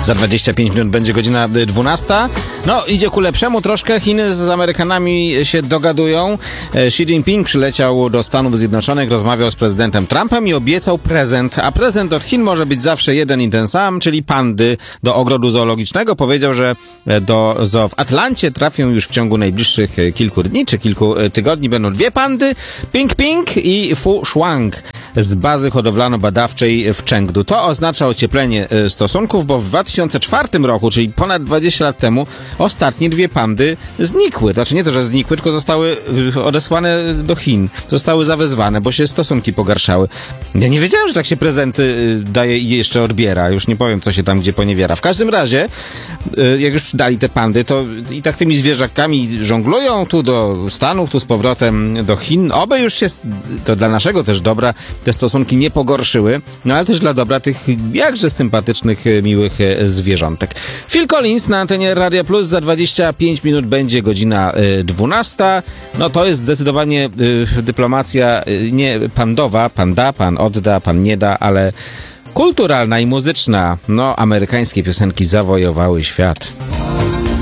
Za 25 minut będzie godzina 12. No, idzie ku lepszemu troszkę. Chiny z Amerykanami się dogadują. Xi Jinping przyleciał do Stanów Zjednoczonych, rozmawiał z prezydentem Trumpem i obiecał prezent. A prezent od Chin może być zawsze jeden i ten sam, czyli pandy do ogrodu zoologicznego. Powiedział, że do zoo w Atlancie trafią już w ciągu najbliższych kilku dni czy kilku tygodni. Będą dwie pandy, Ping Ping i Fu Shuang z bazy hodowlano-badawczej w Chengdu. To oznacza ocieplenie stosunków, bo w 2004 roku, czyli ponad 20 lat temu, ostatnie dwie pandy znikły. Znaczy nie to, że znikły, tylko zostały odesłane do Chin. Zostały zawezwane, bo się stosunki pogarszały. Ja nie wiedziałem, że tak się prezenty daje i jeszcze odbiera. Już nie powiem, co się tam gdzie poniewiera. W każdym razie, jak już dali te pandy, to i tak tymi zwierzakami żonglują tu do Stanów, tu z powrotem do Chin. Oby już się, to dla naszego też dobra, te stosunki nie pogorszyły, no ale też dla dobra tych jakże sympatycznych, miłych zwierzątek. Phil Collins na antenie Radia Plus. Za 25 minut będzie godzina 12. No to jest zdecydowanie dyplomacja nie pandowa, pan da, pan odda, pan nie da, ale kulturalna i muzyczna. No, amerykańskie piosenki zawojowały świat.